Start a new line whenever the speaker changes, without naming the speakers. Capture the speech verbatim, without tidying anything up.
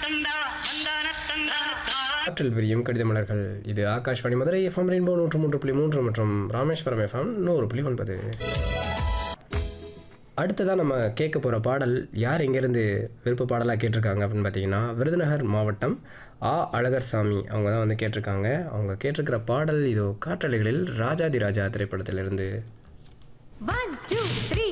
ஆற்றல் விரியும் கடித மலர்கள். இது ஆகாஷ்வாணி மதுரை எஃப்எம் ரெயின்போ நூற்று மூன்று புள்ளி மூன்று மற்றும் ராமேஸ்வரம் எஃப்எம் நூறு புள்ளி ஒன்பது. அடுத்ததான் நம்ம கேட்க போகிற பாடல் யார் எங்கேருந்து விருப்ப பாடலாக கேட்டிருக்காங்க அப்படின்னு பார்த்தீங்கன்னா, விருதுநகர் மாவட்டம் ஆ அழகர் சாமி அவங்க தான் வந்து கேட்டிருக்காங்க. அவங்க கேட்டிருக்கிற பாடல் இதோ காற்றலைகளில் ராஜாதி ராஜா திரைப்படத்திலிருந்து.
One, two, three.